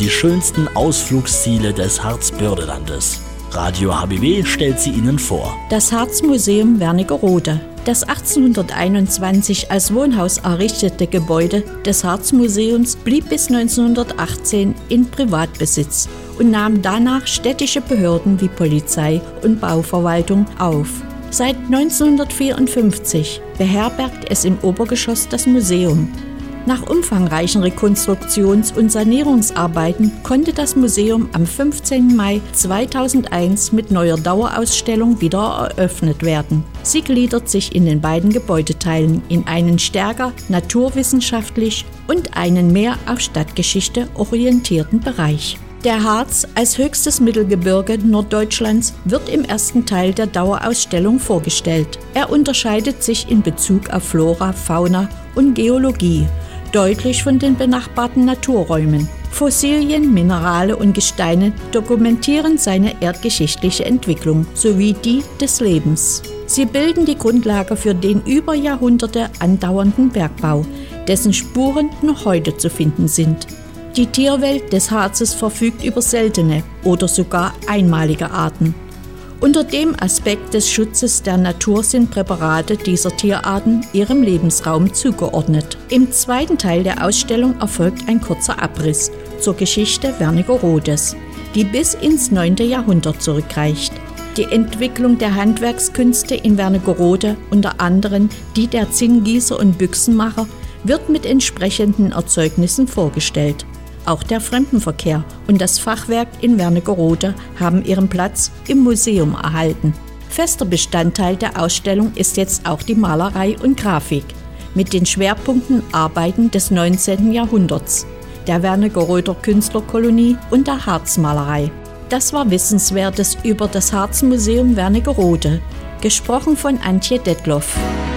die schönsten Ausflugsziele des Harzbördelandes. Radio HBW stellt sie Ihnen vor. Das Harzmuseum Wernigerode. Das 1821 als Wohnhaus errichtete Gebäude des Harzmuseums blieb bis 1918 in Privatbesitz und nahm danach städtische Behörden wie Polizei und Bauverwaltung auf. Seit 1954 beherbergt es im Obergeschoss das Museum. Nach umfangreichen Rekonstruktions- und Sanierungsarbeiten konnte das Museum am 15. Mai 2001 mit neuer Dauerausstellung wieder eröffnet werden. Sie gliedert sich in den beiden Gebäudeteilen in einen stärker naturwissenschaftlich und einen mehr auf Stadtgeschichte orientierten Bereich. Der Harz als höchstes Mittelgebirge Norddeutschlands wird im ersten Teil der Dauerausstellung vorgestellt. Er unterscheidet sich in Bezug auf Flora, Fauna und Geologie deutlich von den benachbarten Naturräumen. Fossilien, Minerale und Gesteine dokumentieren seine erdgeschichtliche Entwicklung sowie die des Lebens. Sie bilden die Grundlage für den über Jahrhunderte andauernden Bergbau, dessen Spuren noch heute zu finden sind. Die Tierwelt des Harzes verfügt über seltene oder sogar einmalige Arten. Unter dem Aspekt des Schutzes der Natur sind Präparate dieser Tierarten ihrem Lebensraum zugeordnet. Im zweiten Teil der Ausstellung erfolgt ein kurzer Abriss zur Geschichte Wernigerodes, die bis ins 9. Jahrhundert zurückreicht. Die Entwicklung der Handwerkskünste in Wernigerode, unter anderem die der Zinngießer und Büchsenmacher, wird mit entsprechenden Erzeugnissen vorgestellt. Auch der Fremdenverkehr und das Fachwerk in Wernigerode haben ihren Platz im Museum erhalten. Fester Bestandteil der Ausstellung ist jetzt auch die Malerei und Grafik mit den Schwerpunkten Arbeiten des 19. Jahrhunderts, der Wernigeroder Künstlerkolonie und der Harzmalerei. Das war Wissenswertes über das Harzmuseum Wernigerode, gesprochen von Antje Detloff.